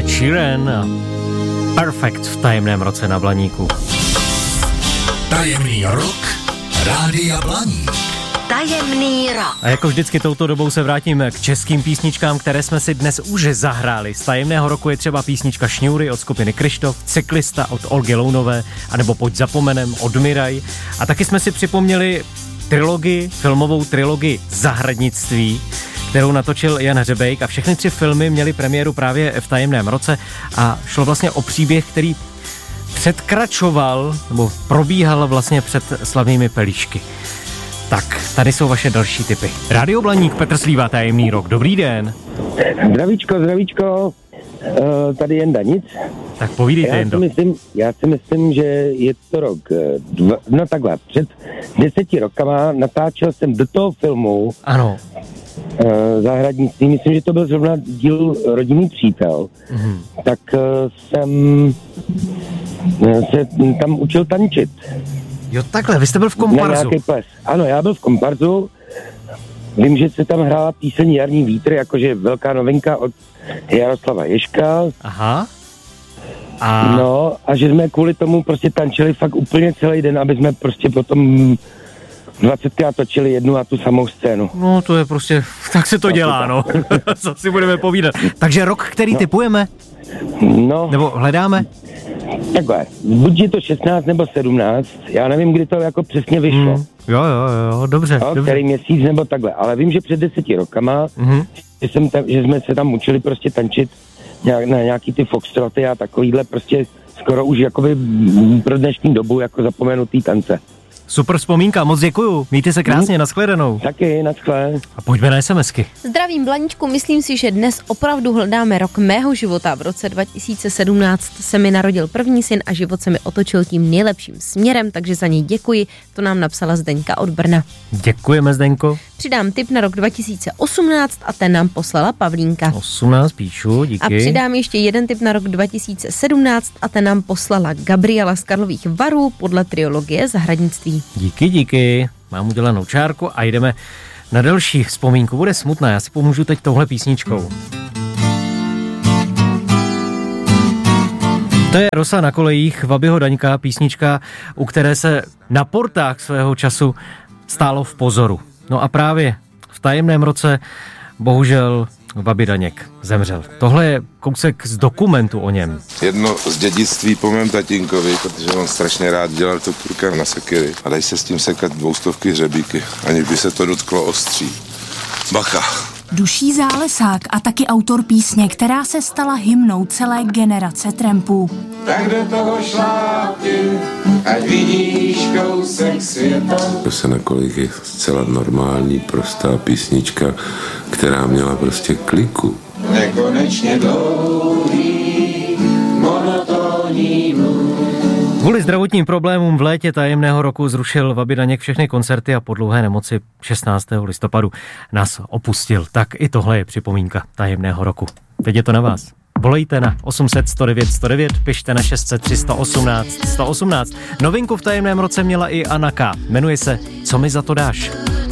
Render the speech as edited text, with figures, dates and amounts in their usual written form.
Ed Sheeran. Perfect v tajemném roce na Blaníku. Tajemný rok Rádia Blaník. Tajemný rok. A jako vždycky touto dobou se vrátím k českým písničkám, které jsme si dnes už zahráli. Z tajemného roku je třeba písnička Šňůry od skupiny Kryštof, Cyklista od Olgy Lounové, anebo Pojď zapomenem od Miraj. A taky jsme si připomněli filmovou trilogii Zahradnictví, kterou natočil Jan Hřebejk, a všechny 3 filmy měly premiéru právě v tajemném roce a šlo vlastně o příběh, který probíhal vlastně před slavnými pelíšky. Tak, tady jsou vaše další tipy. Rádio Blaník, Petr Slíva, tajemný rok. Dobrý den. Zdravíčko, tady Jenda nic. Tak povídejte, Jendo. Já si myslím, že je to rok, před 10 rokama natáčel jsem do toho filmu. Ano. Zahradnictví, myslím, že to byl zrovna díl Rodinný přítel. Mm-hmm. Tak jsem se tam učil tančit. Jo, takhle, vy jste byl v komparzu. Na nějaký ples. Ano, já byl v komparzu. Vím, že se tam hrála píseň Jarní vítr, jakože velká novinka od Jaroslava Ježka. Aha. No, a že jsme kvůli tomu prostě tančili fakt úplně celý den, aby jsme prostě potom 20krát točili jednu a tu samou scénu. No, to je prostě, tak se to dělá, no. Co si budeme povídat. Takže rok, který tipujeme? No. Nebo hledáme? Takhle, buď je to 16 nebo 17, já nevím, kdy to jako přesně vyšlo. Jo, dobře. Který měsíc nebo takhle, ale vím, že před 10 rokama, že jsme se tam učili prostě tančit na nějaký ty foxtroty a takovýhle prostě skoro už jakoby pro dnešní dobu jako zapomenutý tance. Super vzpomínka, moc děkuju. Mějte se krásně, nashledanou. Taky, naschle. A pojďme na SMSky. Zdravím, Blaníčku, myslím si, že dnes opravdu hledáme rok mého života. V roce 2017 se mi narodil první syn a život se mi otočil tím nejlepším směrem, takže za něj děkuji. To nám napsala Zdeňka od Brna. Děkujeme, Zdeňko. Přidám tip na rok 2018 a ten nám poslala Pavlínka. 18 píšu, díky. A přidám ještě jeden tip na rok 2017 a ten nám poslala Gabriela z Karlových Varů podle trilogie Zahradnictví. Díky. Mám udělanou čárku a jdeme na další vzpomínku. Bude smutná, já si pomůžu teď touhle písničkou. To je Rosa na kolejích Vabyho Daňka, písnička, u které se na portách svého času stálo v pozoru. No a právě v tajemném roce bohužel Vaby Daněk zemřel. Tohle je kousek z dokumentu o něm. Jedno z dědictví po mém tatínkovi, protože on strašně rád dělal to turka na sekyry a dají se s tím sekat 200 hřebíky, aniž by se to dotklo ostří. Bacha. Duší Zálesák a taky autor písně, která se stala hymnou celé generace trampů. Tak do toho šlápni, ať vidíš kousek světa. Rosa na kolejích je zcela normální, prostá písnička, která měla prostě kliku. Nekonečně dlouhý, monotónní mluv. Kvůli zdravotním problémům v létě tajemného roku zrušil Vaby Daněk všechny koncerty a po dlouhé nemoci 16. listopadu nás opustil. Tak i tohle je připomínka tajemného roku. Teď je to na vás. Volejte na 800 109 109, pište na 603 118 118. Novinku v tajemném roce měla i Anna K. Jmenuje se Co mi za to dáš?